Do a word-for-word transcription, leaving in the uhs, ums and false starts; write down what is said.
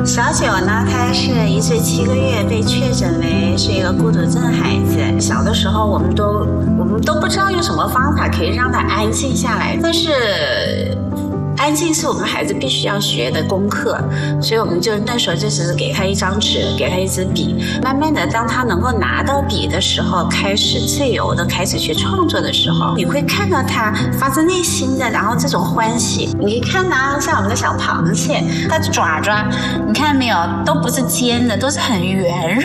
小九呢，他是一岁七个月被确诊为是一个孤独症孩子。小的时候，我们都我们都不知道用什么方法可以让他安静下来，但是安静是我们孩子必须要学的功课，所以我们就那时候就只是给他一张纸，给他一支笔，慢慢的当他能够拿到笔的时候，开始自由的开始去创作的时候，你会看到他发自内心的然后这种欢喜。你可以看到像我们的小螃蟹，它的爪爪你看没有，都不是尖的，都是很圆